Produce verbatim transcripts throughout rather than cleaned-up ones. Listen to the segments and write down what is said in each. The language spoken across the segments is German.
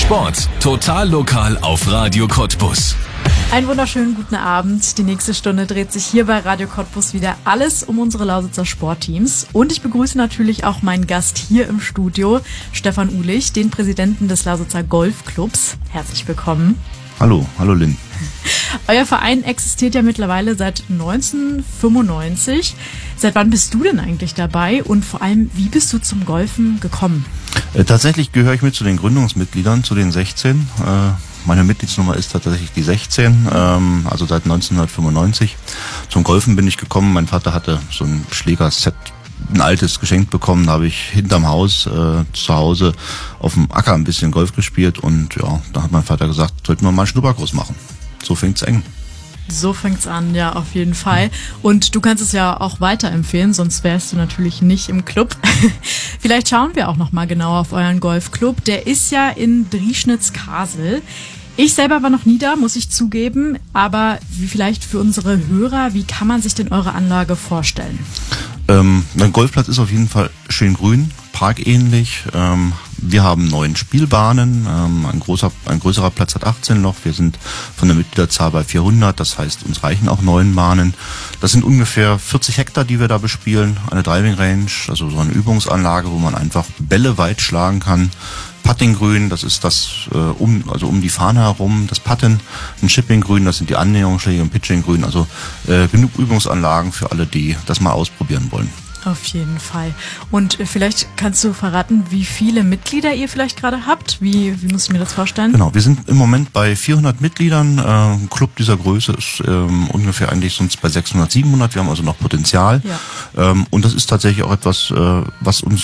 Sport total lokal auf Radio Cottbus. Einen wunderschönen guten Abend. Die nächste Stunde dreht sich hier bei Radio Cottbus wieder alles um unsere Lausitzer Sportteams. Und ich begrüße natürlich auch meinen Gast hier im Studio, Stefan Uhlich, den Präsidenten des Lausitzer Golfclubs. Herzlich willkommen. Hallo, hallo Lynn. Euer Verein existiert ja mittlerweile seit neunzehnhundertfünfundneunzig. Seit wann bist du denn eigentlich dabei und vor allem, wie bist du zum Golfen gekommen? Äh, tatsächlich gehöre ich mit zu den Gründungsmitgliedern, zu den sechzehn. Äh, meine Mitgliedsnummer ist tatsächlich die sechzehn, ähm, also seit neunzehnhundertfünfundneunzig. Zum Golfen bin ich gekommen. Mein Vater hatte so ein Schlägerset, ein altes geschenkt bekommen. Da habe ich hinterm Haus äh, zu Hause auf dem Acker ein bisschen Golf gespielt und ja, da hat mein Vater gesagt, sollten wir mal einen Schnupperkurs machen. So fängt's eng. So fängt's an, ja, auf jeden Fall. Und du kannst es ja auch weiterempfehlen, sonst wärst du natürlich nicht im Club. Vielleicht schauen wir auch noch mal genauer auf euren Golfclub. Der ist ja in Drieschnitz-Kasel. Ich selber war noch nie da, muss ich zugeben. Aber wie vielleicht für unsere Hörer, wie kann man sich denn eure Anlage vorstellen? Ähm, mein Golfplatz ist auf jeden Fall schön grün, parkähnlich. Ähm, wir haben neun Spielbahnen. Ähm, ein großer, ein größerer Platz hat achtzehn Loch. Wir sind von der Mitgliederzahl bei vierhundert. Das heißt, uns reichen auch neun Bahnen. Das sind ungefähr vierzig Hektar, die wir da bespielen. Eine Driving Range, also so eine Übungsanlage, wo man einfach Bälle weit schlagen kann. Puttinggrün, das ist das äh, um also um die Fahne herum, das Putten, ein Chippinggrün, das sind die Annäherungsschläge, ein Pitchinggrün, also äh, genug Übungsanlagen für alle, die das mal ausprobieren wollen. Auf jeden Fall. Und äh, vielleicht kannst du verraten, wie viele Mitglieder ihr vielleicht gerade habt? Wie, wie muss ich mir das vorstellen? Genau, wir sind im Moment bei vierhundert Mitgliedern. Äh, ein Club dieser Größe ist ähm, ungefähr eigentlich sonst bei sechshundert, siebenhundert. Wir haben also noch Potenzial. Ja. Ähm, und das ist tatsächlich auch etwas, äh, was uns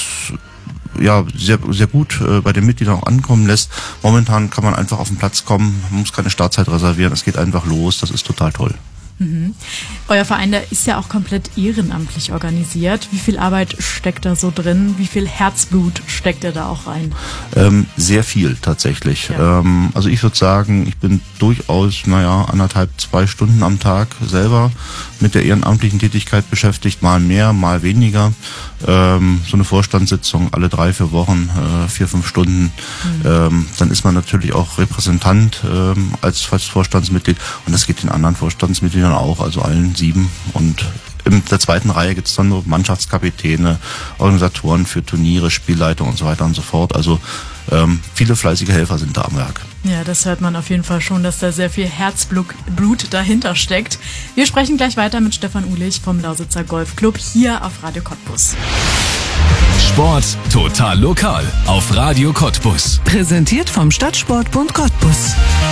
ja sehr sehr gut äh, bei den Mitgliedern auch ankommen lässt. Momentan kann man einfach auf den Platz kommen, man muss keine Startzeit reservieren, es geht einfach los, das ist total toll. Mhm. Euer Verein, der ist ja auch komplett ehrenamtlich organisiert. Wie viel Arbeit steckt da so drin? Wie viel Herzblut steckt ihr da auch rein? Ähm, sehr viel tatsächlich. Ja. Ähm, also ich würde sagen, ich bin durchaus, naja, anderthalb, zwei Stunden am Tag selber mit der ehrenamtlichen Tätigkeit beschäftigt, mal mehr, mal weniger. Ähm, so eine Vorstandssitzung alle drei, vier Wochen, äh, vier, fünf Stunden. Mhm. Ähm, dann ist man natürlich auch Repräsentant ähm, als, als Vorstandsmitglied und das geht den anderen Vorstandsmitgliedern auch, also allen sieben. Und in der zweiten Reihe gibt es dann nur Mannschaftskapitäne, Organisatoren für Turniere, Spielleitung und so weiter und so fort. Also ähm, viele fleißige Helfer sind da am Werk. Ja, das hört man auf jeden Fall schon, dass da sehr viel Herzblut Blut dahinter steckt. Wir sprechen gleich weiter mit Stefan Uhlich vom Lausitzer Golfclub hier auf Radio Cottbus. Sport total lokal auf Radio Cottbus. Präsentiert vom Stadtsportbund Cottbus.